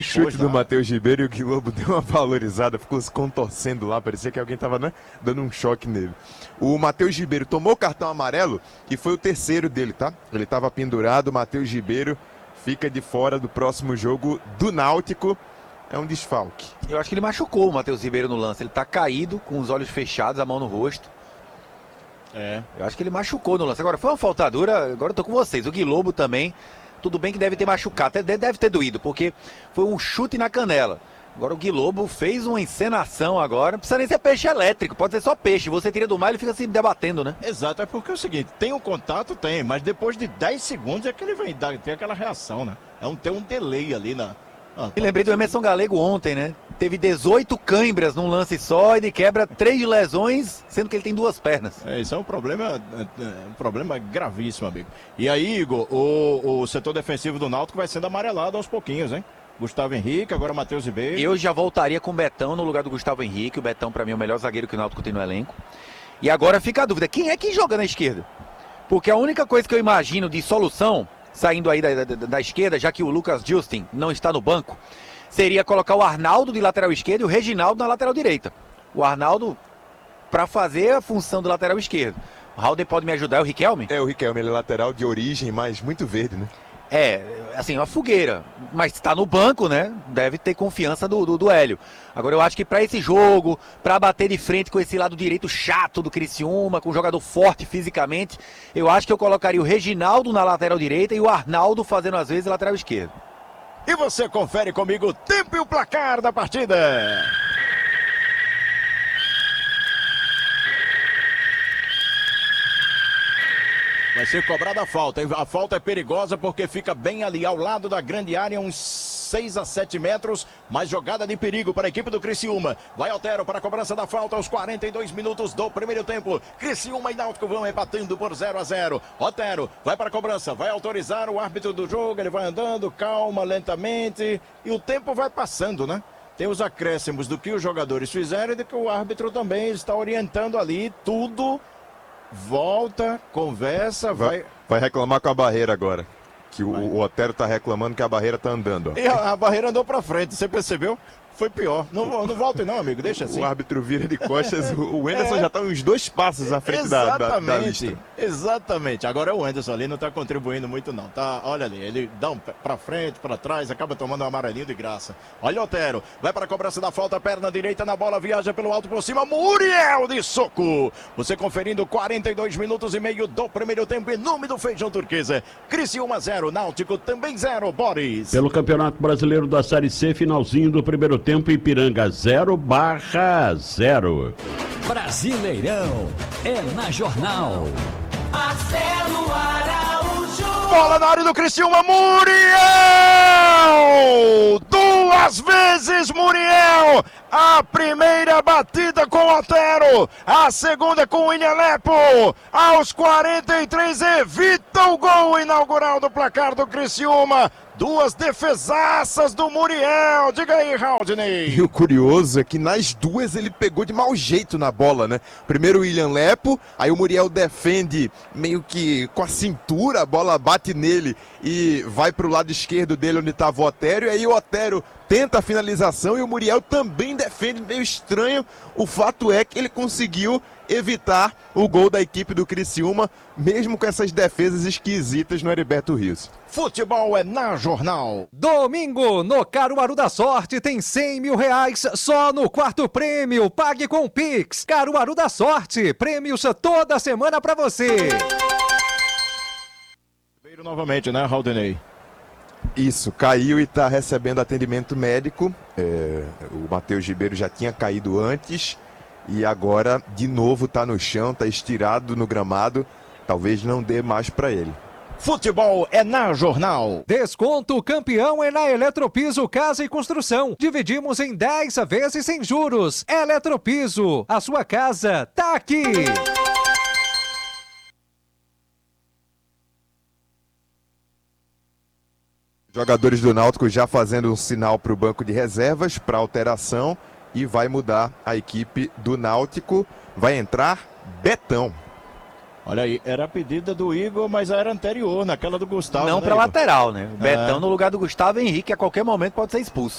Chute do Matheus Ribeiro e o Guilobo deu uma valorizada, ficou se contorcendo lá, parecia que alguém tava, né, dando um choque nele. O Matheus Ribeiro tomou o cartão amarelo e foi o terceiro dele, tá? Ele tava pendurado, o Matheus Ribeiro fica de fora do próximo jogo do Náutico, é um desfalque. Eu acho que ele machucou o Matheus Ribeiro no lance, ele tá caído, com os olhos fechados, a mão no rosto. Eu acho que ele machucou no lance. Agora, foi uma faltadura, agora eu tô com vocês, o Guilobo também. Tudo bem que deve ter machucado, até deve ter doído, porque foi um chute na canela. Agora o Guilobo fez uma encenação agora, não precisa nem ser peixe elétrico, pode ser só peixe. Você tira do mar e ele fica se debatendo, né? Exato, é porque é o seguinte, tem um contato, tem, mas depois de 10 segundos é que ele vem, tem aquela reação, né? Tem um delay ali na... Me lembrei do Emerson Galego ontem, né? Teve 18 cãibras num lance só e de quebra 3 lesões, sendo que ele tem 2 pernas. Isso é um problema gravíssimo, amigo. E aí, Igor, o setor defensivo do Náutico vai sendo amarelado aos pouquinhos, hein? Gustavo Henrique, agora Matheus Ribeiro. Eu já voltaria com o Betão no lugar do Gustavo Henrique. O Betão, pra mim, é o melhor zagueiro que o Náutico tem no elenco. E agora fica a dúvida, quem é que joga na esquerda? Porque a única coisa que eu imagino de solução, saindo aí da esquerda, já que o Lucas Justin não está no banco, seria colocar o Arnaldo de lateral esquerdo e o Reginaldo na lateral direita. O Arnaldo para fazer a função do lateral esquerdo. O Halder pode me ajudar, é o Riquelme? É, o Riquelme, ele é lateral de origem, mas muito verde, né? Assim, uma fogueira, mas está no banco, né? Deve ter confiança do Hélio. Agora eu acho que para esse jogo, para bater de frente com esse lado direito chato do Criciúma, com um jogador forte fisicamente, eu acho que eu colocaria o Reginaldo na lateral direita e o Arnaldo fazendo às vezes lateral esquerdo. E você confere comigo o tempo e o placar da partida. Vai ser cobrada a falta. A falta é perigosa porque fica bem ali ao lado da grande área, uns 6 a 7 metros, mas jogada de perigo para a equipe do Criciúma. Vai Otero para a cobrança da falta aos 42 minutos do primeiro tempo. Criciúma e Náutico vão empatando por 0 a 0. Otero vai para a cobrança, vai autorizar o árbitro do jogo, ele vai andando calma, lentamente, e o tempo vai passando, né? Tem os acréscimos do que os jogadores fizeram e do que o árbitro também está orientando ali, tudo. Volta, conversa, vai reclamar com a barreira agora. Que o Otero tá reclamando que a barreira tá andando. Ó. E a barreira andou pra frente, você percebeu? Foi pior. Não volte não, amigo, deixa assim. O árbitro vira de costas, o Wenderson já tá uns 2 passos à frente da lista. Exatamente. Agora o Wenderson ali não tá contribuindo muito não, tá? Olha ali, ele dá um pé pra frente, pra trás, acaba tomando um amarelinho de graça. Olha o Otero, vai pra cobrança da falta, perna direita na bola, viaja pelo alto por cima, Muriel de soco. Você conferindo 42 minutos e meio do primeiro tempo em nome do Feijão Turquesa. Criciúma 0, Náutico também 0, Boris. Pelo Campeonato Brasileiro da Série C, finalzinho do primeiro tempo, Ipiranga 0/0. Brasileirão é na Jornal. Marcelo Araújo. Bola na área do Criciúma, Muriel! 2 vezes Muriel! A primeira batida com o Otero, a segunda com o William Lepo. Aos 43 evita o gol inaugural do placar do Criciúma. 2 defesaças do Muriel. Diga aí, Haldney. E o curioso é que nas 2 ele pegou de mau jeito na bola, né? Primeiro o William Lepo, aí o Muriel defende meio que com a cintura, a bola bate nele e vai pro lado esquerdo dele onde estava o Otero, e aí o Otero tenta a finalização e o Muriel também defende, meio estranho. O fato é que ele conseguiu evitar o gol da equipe do Criciúma, mesmo com essas defesas esquisitas no Heriberto Rios. Futebol é na Jornal. Domingo, no Caruaru da Sorte, tem 100 mil reais só no quarto prêmio. Pague com Pix. Caruaru da Sorte, prêmios toda semana pra você. Veio novamente, né, Haldney? Isso, caiu e está recebendo atendimento médico. O Matheus Ribeiro já tinha caído antes e agora de novo está no chão, está estirado no gramado. Talvez não dê mais para ele. Futebol é na Jornal. Desconto campeão é na Eletropiso Casa e Construção. Dividimos em 10 vezes sem juros. Eletropiso, a sua casa tá aqui. Jogadores do Náutico já fazendo um sinal para o banco de reservas para alteração e vai mudar a equipe do Náutico. Vai entrar Betão. Olha aí, era a pedida do Igor, mas era anterior, naquela do Gustavo. Não né, para Igor? lateral, né? O Betão no lugar do Gustavo Henrique, a qualquer momento pode ser expulso.